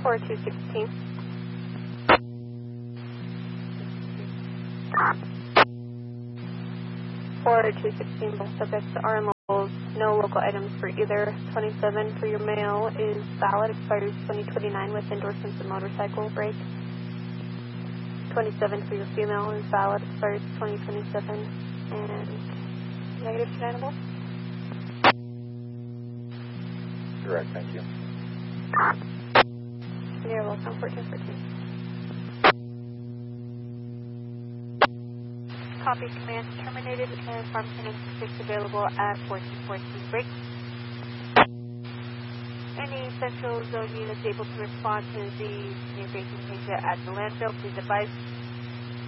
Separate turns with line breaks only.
4216. 4216, both subjects are in locals. No local items for either. 27 for your male is valid, expires 2029 with endorsements and motorcycle brake. 27 for your female is valid, expires 2027 and negative deniable.
Correct, thank you.
You're welcome, 1414. Copy, command terminated and Farmington 6 available at 1414 break. Any central zone units able to respond to the near facing patient at the landfill, please advise.